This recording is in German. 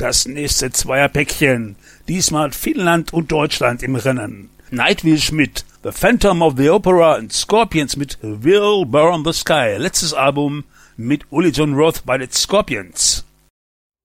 Das nächste Zweierpäckchen. Diesmal Finnland und Deutschland im Rennen. Nightwish mit The Phantom of the Opera und Scorpions mit Will Burn the Sky. Letztes Album mit Uli John Roth bei den Scorpions.